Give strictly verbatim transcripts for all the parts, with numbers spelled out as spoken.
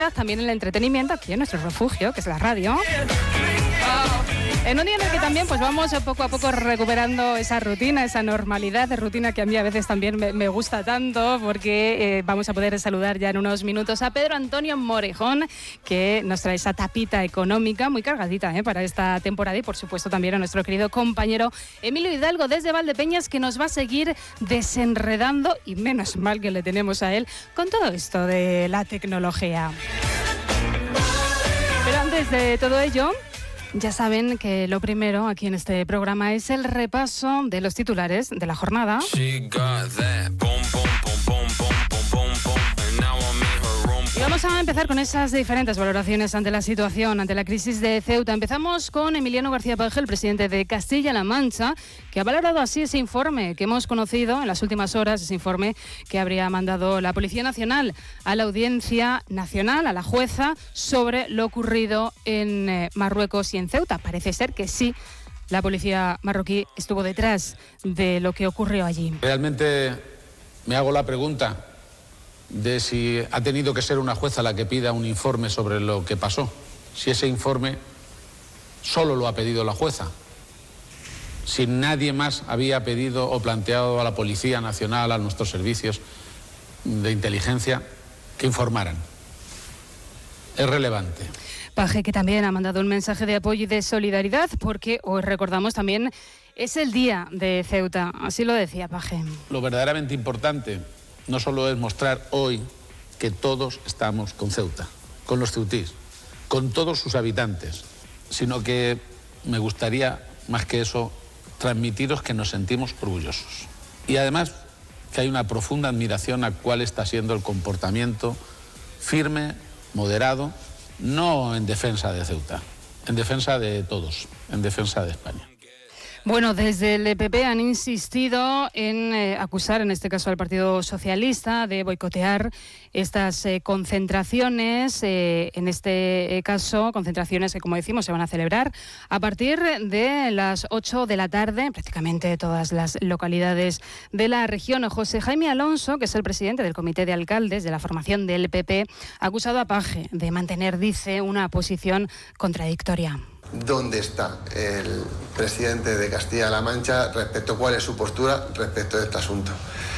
también el entretenimiento aquí en nuestro refugio, que es la radio. En un día en el que también pues vamos poco a poco recuperando esa rutina, esa normalidad de rutina que a mí a veces también me, me gusta tanto, porque eh, vamos a poder saludar ya en unos minutos a Pedro Antonio Morejón, que nos trae esa tapita económica muy cargadita eh, para esta temporada, y por supuesto también a nuestro querido compañero Emilio Hidalgo desde Valdepeñas, que nos va a seguir desenredando, y menos mal que le tenemos a él, con todo esto de la tecnología. Pero antes de todo ello, ya saben que lo primero aquí en este programa es el repaso de los titulares de la jornada. Y vamos a empezar con esas diferentes valoraciones ante la situación, ante la crisis de Ceuta. Empezamos con Emiliano García Paje, el presidente de Castilla-La Mancha, que ha valorado así ese informe que hemos conocido en las últimas horas, ese informe que habría mandado la Policía Nacional a la Audiencia Nacional, a la jueza, sobre lo ocurrido en eh, Marruecos y en Ceuta. Parece ser que sí, la policía marroquí estuvo detrás de lo que ocurrió allí. Realmente me hago la pregunta de si ha tenido que ser una jueza la que pida un informe sobre lo que pasó, si ese informe solo lo ha pedido la jueza, si nadie más había pedido o planteado a la Policía Nacional, a nuestros servicios de inteligencia, que informaran. Es relevante. Paje, que también ha mandado un mensaje de apoyo y de solidaridad, porque hoy recordamos también es el día de Ceuta, así lo decía Paje. Lo verdaderamente importante no solo es mostrar hoy que todos estamos con Ceuta, con los ceutís, con todos sus habitantes, sino que me gustaría, más que eso, transmitiros que nos sentimos orgullosos. Y además que hay una profunda admiración a cuál está siendo el comportamiento firme, moderado, no en defensa de Ceuta, en defensa de todos, en defensa de España. Bueno, desde el P P han insistido en eh, acusar, en este caso al Partido Socialista, de boicotear estas eh, concentraciones, eh, en este eh, caso concentraciones que, como decimos, se van a celebrar a partir de las ocho de la tarde, prácticamente todas las localidades de la región. José Jaime Alonso, que es el presidente del Comité de Alcaldes de la formación del P P, ha acusado a Paje de mantener, dice, una posición contradictoria. ¿Dónde está el presidente de Castilla-La Mancha respecto a cuál es su postura respecto a este asunto?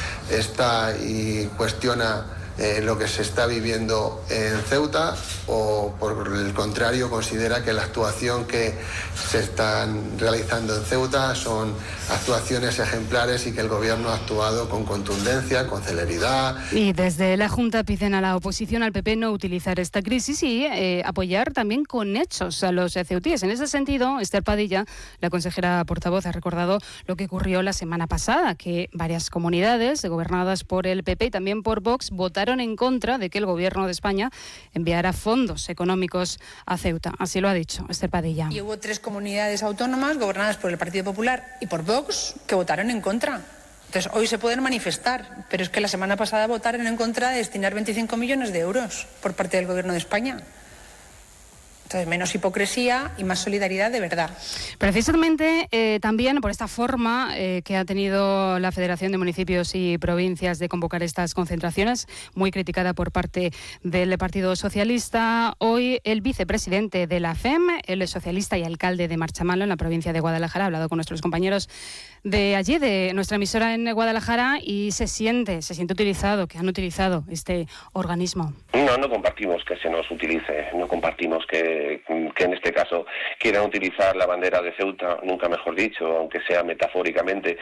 Está y cuestiona eh, lo que se está viviendo en Ceuta, o por el contrario considera que la actuación que se están realizando en Ceuta son actuaciones ejemplares y que el gobierno ha actuado con contundencia, con celeridad. Y desde la Junta piden a la oposición, al P P, no utilizar esta crisis y eh, apoyar también con hechos a los ceutíes. En ese sentido, Esther Padilla, la consejera portavoz, ha recordado lo que ocurrió la semana pasada, que varias comunidades gobernadas por el P P y también por Vox votaron en contra de que el gobierno de España enviara fondos económicos a Ceuta. Así lo ha dicho Esther Padilla. Y hubo tres comunidades autónomas gobernadas por el Partido Popular y por Vox que votaron en contra. Entonces, hoy se pueden manifestar, pero es que la semana pasada votaron en contra de destinar veinticinco millones de euros por parte del gobierno de España. Entonces, menos hipocresía y más solidaridad de verdad. Precisamente eh, también por esta forma eh, que ha tenido la Federación de Municipios y Provincias de convocar estas concentraciones, muy criticada por parte del Partido Socialista, hoy el vicepresidente de la F E M, el socialista y alcalde de Marchamalo, en la provincia de Guadalajara, ha hablado con nuestros compañeros de allí, de nuestra emisora en Guadalajara, y se siente, se siente utilizado, que han utilizado este organismo. No, no compartimos que se nos utilice, no compartimos que, que en este caso quieran utilizar la bandera de Ceuta, nunca mejor dicho, aunque sea metafóricamente,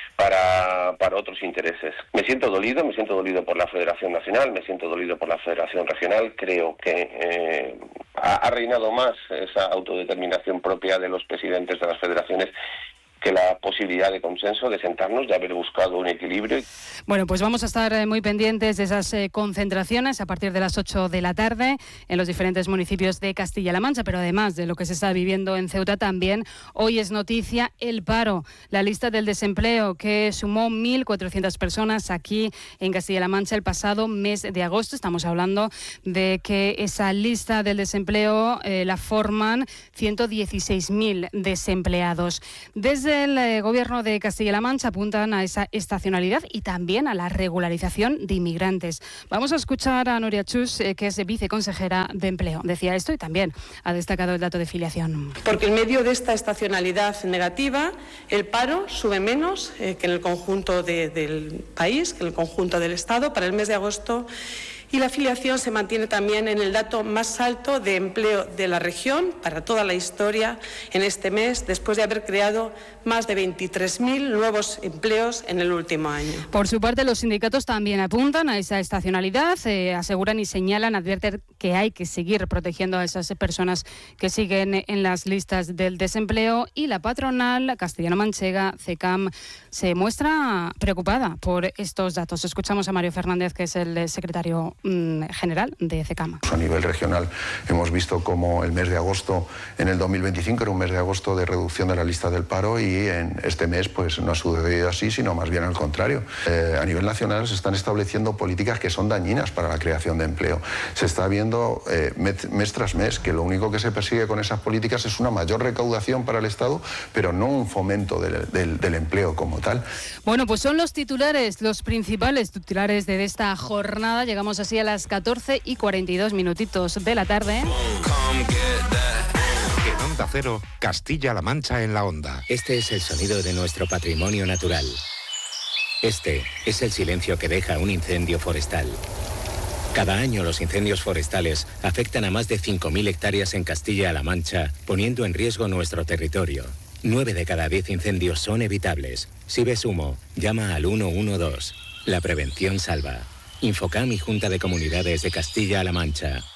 para, para otros intereses. Me siento dolido, me siento dolido por la Federación Nacional, me siento dolido por la Federación Regional. Creo que eh, ha, ha reinado más esa autodeterminación propia de los presidentes de las federaciones que la posibilidad de consenso, de sentarnos, de haber buscado un equilibrio. Bueno, pues vamos a estar muy pendientes de esas eh, concentraciones a partir de las ocho de la tarde en los diferentes municipios de Castilla-La Mancha, pero además de lo que se está viviendo en Ceuta, también hoy es noticia el paro, la lista del desempleo, que sumó mil cuatrocientas personas aquí en Castilla-La Mancha el pasado mes de agosto. Estamos hablando de que esa lista del desempleo eh, la forman ciento dieciséis mil desempleados. Desde Desde el eh, Gobierno de Castilla-La Mancha apuntan a esa estacionalidad y también a la regularización de inmigrantes. Vamos a escuchar a Nuria Chus, eh, que es viceconsejera de Empleo. Decía esto y también ha destacado el dato de filiación. Porque en medio de esta estacionalidad negativa, el paro sube menos eh, que en el conjunto de, del país, que en el conjunto del Estado para el mes de agosto. Y la afiliación se mantiene también en el dato más alto de empleo de la región para toda la historia en este mes, después de haber creado más de veintitrés mil nuevos empleos en el último año. Por su parte, los sindicatos también apuntan a esa estacionalidad, eh, aseguran y señalan, advierten que hay que seguir protegiendo a esas personas que siguen en las listas del desempleo, y la patronal castellano-manchega, CECAM, se muestra preocupada por estos datos. Escuchamos a Mario Fernández, que es el secretario general de CECAM. A nivel regional hemos visto como el mes de agosto en el dos mil veinticinco era un mes de agosto de reducción de la lista del paro, y en este mes pues no ha sucedido así, sino más bien al contrario. Eh, a nivel nacional se están estableciendo políticas que son dañinas para la creación de empleo. Se está viendo eh, mes tras mes que lo único que se persigue con esas políticas es una mayor recaudación para el Estado, pero no un fomento del, del, del empleo como tal. Bueno, pues son los titulares, los principales titulares de esta jornada. Llegamos así a las catorce y cuarenta y dos minutitos de la tarde. En Onda Cero, Castilla-La Mancha en la onda. Este es el sonido de nuestro patrimonio natural. Este es el silencio que deja un incendio forestal. Cada año los incendios forestales afectan a más de cinco mil hectáreas en Castilla-La Mancha, poniendo en riesgo nuestro territorio. Nueve de cada diez incendios son evitables. Si ves humo, llama al uno uno dos. La prevención salva. Infocam y Junta de Comunidades de Castilla-La Mancha.